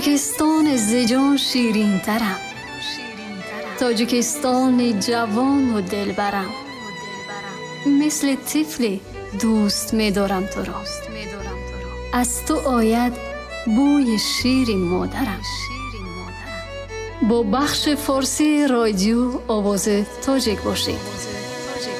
تاجیکستان زجان شیرین ترم، تاجیکستان جوان و دلبرم، مثل طفلی دوست می‌دارم تو را. از تو آید بوی شیر مادرم. با بخش فارسی رادیو آواز تاجیک باشید.